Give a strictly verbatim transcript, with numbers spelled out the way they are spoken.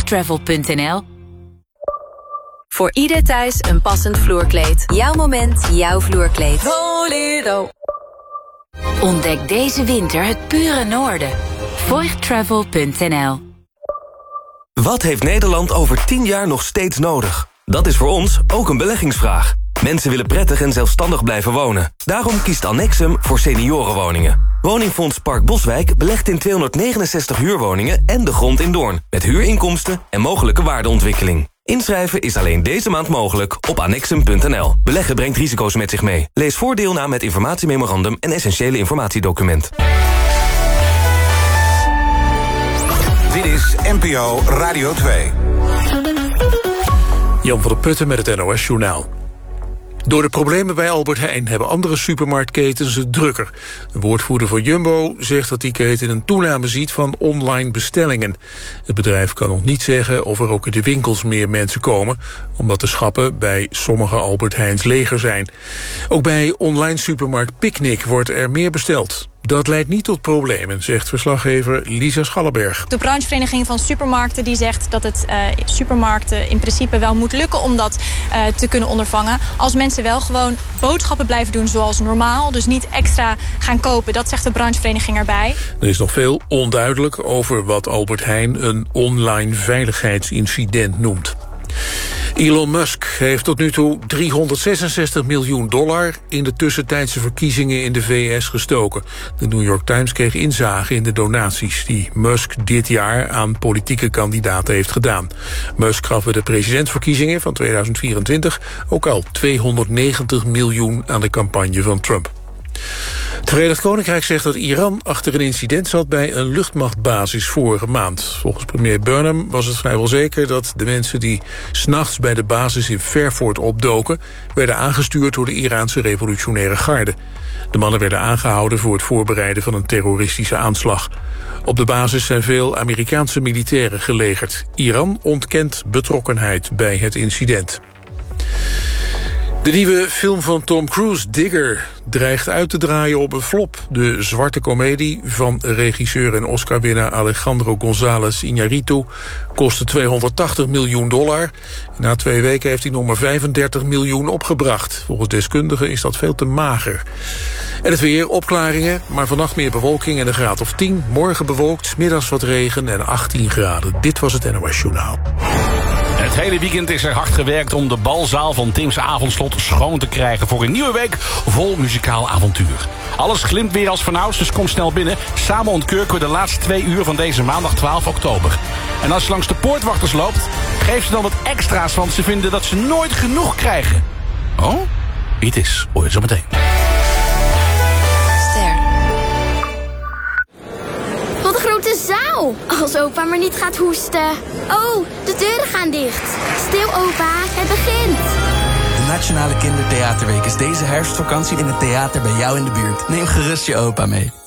travel punt n l. Voor ieder thuis een passend vloerkleed. Jouw moment, jouw vloerkleed. Bolero. Ontdek deze winter het pure noorden. voigt travel punt n l. Wat heeft Nederland over tien jaar nog steeds nodig? Dat is voor ons ook een beleggingsvraag. Mensen willen prettig en zelfstandig blijven wonen. Daarom kiest Annexum voor seniorenwoningen. Woningfonds Park Boswijk belegt in tweehonderdnegenenzestig huurwoningen en de grond in Doorn. Met huurinkomsten en mogelijke waardeontwikkeling. Inschrijven is alleen deze maand mogelijk op annexum punt n l. Beleggen brengt risico's met zich mee. Lees voordeel na met informatiememorandum en essentiële informatiedocument. Dit is N P O Radio twee. Jan van der Putten met het N O S-journaal. Door de problemen bij Albert Heijn hebben andere supermarktketens het drukker. Een woordvoerder van Jumbo zegt dat die keten een toename ziet van online bestellingen. Het bedrijf kan nog niet zeggen of er ook in de winkels meer mensen komen, omdat de schappen bij sommige Albert Heijns leger zijn. Ook bij online supermarkt Picnic wordt er meer besteld. Dat leidt niet tot problemen, zegt verslaggever Lisa Schallenberg. De branchevereniging van supermarkten die zegt dat het uh, supermarkten in principe wel moet lukken om dat uh, te kunnen ondervangen. Als mensen wel gewoon boodschappen blijven doen zoals normaal, dus niet extra gaan kopen, dat zegt de branchevereniging erbij. Er is nog veel onduidelijk over wat Albert Heijn een online veiligheidsincident noemt. Elon Musk heeft tot nu toe driehonderdzesenzestig miljoen dollar in de tussentijdse verkiezingen in de V S gestoken. De New York Times kreeg inzage in de donaties die Musk dit jaar aan politieke kandidaten heeft gedaan. Musk gaf bij de presidentsverkiezingen van tweeduizend vierentwintig ook al tweehonderdnegentig miljoen aan de campagne van Trump. Het Verenigd Koninkrijk zegt dat Iran achter een incident zat bij een luchtmachtbasis vorige maand. Volgens premier Burnham was het vrijwel zeker dat de mensen die 's nachts bij de basis in Fairford opdoken werden aangestuurd door de Iraanse revolutionaire garde. De mannen werden aangehouden voor het voorbereiden van een terroristische aanslag. Op de basis zijn veel Amerikaanse militairen gelegerd. Iran ontkent betrokkenheid bij het incident. De nieuwe film van Tom Cruise, Digger, dreigt uit te draaien op een flop. De zwarte komedie van regisseur en Oscar-winnaar Alejandro González Iñárritu kostte tweehonderdtachtig miljoen dollar. Na twee weken heeft hij nog maar vijfendertig miljoen opgebracht. Volgens deskundigen is dat veel te mager. En het weer, opklaringen, maar vannacht meer bewolking en een graad of tien. Morgen bewolkt, 's middags wat regen en achttien graden. Dit was het N O S Journaal. Het hele weekend is er hard gewerkt om de balzaal van Tim's Avondslot schoon te krijgen voor een nieuwe week vol muzikaal avontuur. Alles glimt weer als vanouds, dus kom snel binnen. Samen ontkurken we de laatste twee uur van deze maandag twaalf oktober. En als je langs de poortwachters loopt, geef ze dan wat extra's, want ze vinden dat ze nooit genoeg krijgen. Oh? Wie het is, hoor je zo meteen. Ster. Wat een grote zaal! Als opa maar niet gaat hoesten. Oh, de deuren gaan dicht. Stil opa, het begint. De Nationale Kindertheaterweek is deze herfstvakantie in het theater bij jou in de buurt. Neem gerust je opa mee.